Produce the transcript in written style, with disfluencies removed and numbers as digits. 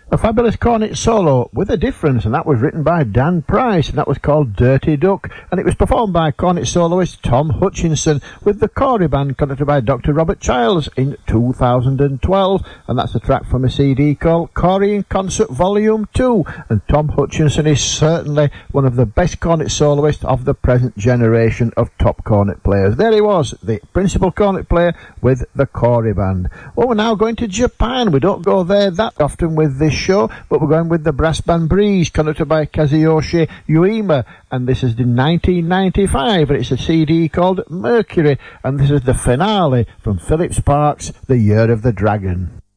A fabulous cornet solo with a difference, and that was written by Dan Price, and that was called Dirty Duck, and it was performed by cornet soloist Tom Hutchinson with the Corey Band, conducted by Dr. Robert Childs in 2012, and that's a track from a CD called Corey in Concert Volume 2, and Tom Hutchinson is certainly one of the best cornet soloists of the present generation of top cornet players. There he was, the principal cornet player with the Corey Band. Well, we're now going to Japan. We don't go there that often with this show, but we're going with the brass band Breeze, conducted by Kazuyoshi Uema, and this is in 1995, and it's a CD called Mercury, and this is the finale from Philip Sparks' The Year of the Dragon.